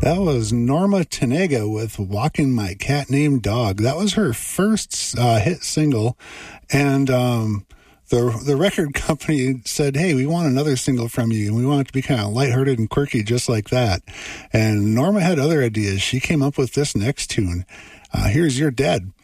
That was Norma Tanega with Walking My Cat Named Dog. That was her first hit single. And the record company said, hey, we want another single from you. And we want it to be kind of lighthearted and quirky just like that. And Norma had other ideas. She came up with this next tune. Here's You're Dead.